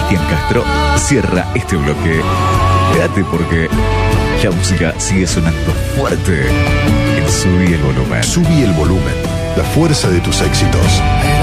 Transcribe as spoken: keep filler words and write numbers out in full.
Cristian Castro cierra este bloque. Quédate porque la música sigue sonando fuerte en Subí el Volumen. Subí el volumen, la fuerza de tus éxitos.